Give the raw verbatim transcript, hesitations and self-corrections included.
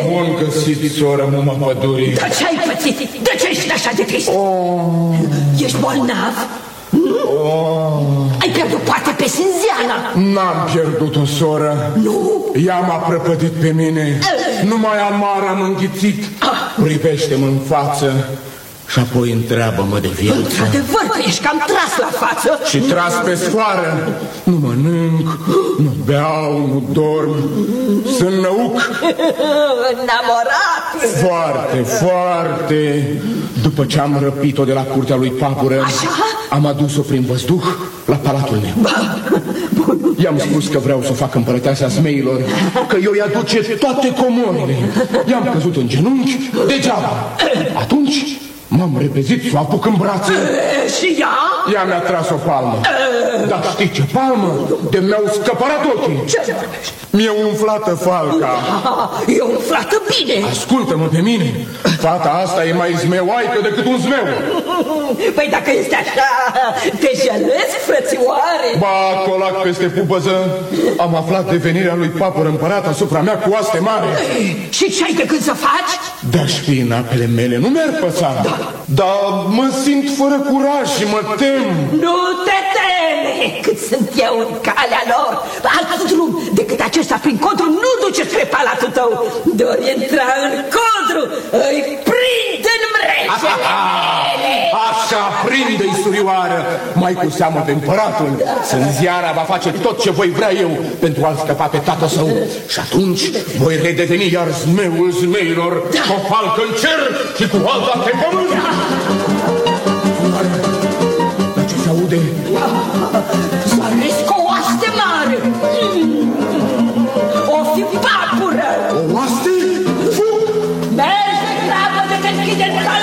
Bun găsit, soră Muma Pădurii. Dar ce-ai pățit? De ce ești așa de trist? Oh. Ești bolnav? Oh. Ai pierdut poate pe Sinziana? N-am pierdut-o, soră. Nu? Ea m-a prăpădit pe mine. Numai amar am înghițit. Privește-mă în față și apoi întreabă-mă de viață. Într-adevăr că ești cam tras la față. Și tras pe sfoară. Nu mănânc, nu beau, nu dorm. Sunt năuc. Enamorat. Foarte, foarte. După ce am răpit-o de la curtea lui Papură, așa? Am adus-o prin văzduh la palatul meu. I-am spus că vreau să o fac împărăteasa Zmeilor, că eu i aduce toate comorile. I-am căzut în genunchi, degeaba. Atunci m-am repezit să o apuc în brațe. Și ea? Ea mi-a tras o palmă. Dar știi ce palmă? De mi-au scăpărat ochii. Ce vorbești? Mi-e umflată falca. E umflată bine. Ascultă-mă pe mine. Fata asta e mai zmeoaică decât un zmeu. Păi dacă este așa, te jelezi, frățioare? Ba, colac peste pupăză. Am aflat de venirea lui Papăr împărat asupra mea cu oaste mare. Și ce-ai de când să faci? De-aș fi în apele mele, nu mi-ar păța. Da. Dar mă simt fără curaj și mă tem. Nu te teme, cât sunt eu în calea lor. Alt drum decât acesta prin codru nu duce spre palatul tău. Doar intra în codru, îi prind în mreșele. Așa, prinde-i, surioară. Mai cu seamă pe împăratul. Sânziana va face tot ce voi vrea eu pentru a-l scăpa pe tatăl său. Și atunci voi redeveni iar zmeul zmeilor, cu o falcă în cer și cu alta pe pământ. Dar ce se aude? S-a risc o oaste mare. O fi Papură. O oaste? Fug! Mergi de grabă de te închide în